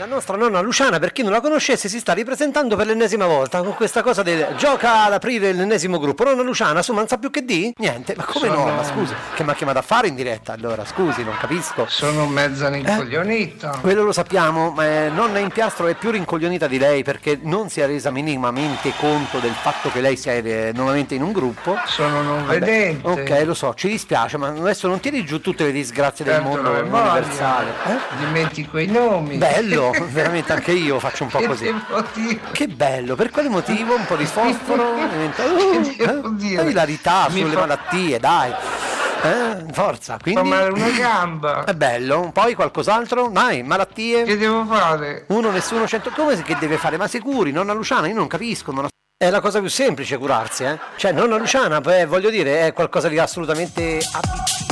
La nostra nonna Luciana, per chi non la conoscesse, si sta ripresentando per l'ennesima volta con questa cosa del gioca ad aprire l'ennesimo gruppo. Nonna Luciana, su, ma non sa più che di? Niente, ma come no? Ma scusi, che mi ha chiamato a fare in diretta allora? Scusi, non capisco. Sono mezza rincoglionita. Quello lo sappiamo, ma nonna Impiastro è più rincoglionita di lei perché non si è resa minimamente conto del fatto che lei sia nuovamente in un gruppo. Sono non vedente. Ok, lo so, ci dispiace, ma adesso non tiri giù tutte le disgrazie del mondo universale. Dimentico i nomi. Bello, veramente anche io faccio un po' così. Che bello, per quale motivo? Un po' di fosforo? Ilarità sulle malattie, dai. Forza, quindi. Fa male una gamba. È bello, poi qualcos'altro? Dai, malattie. Che devo fare? Uno, nessuno, 100. Come che deve fare? Ma sicuri, nonna Luciana, io non capisco. È la cosa più semplice curarsi, eh? Cioè, nonna Luciana, voglio dire, è qualcosa di assolutamente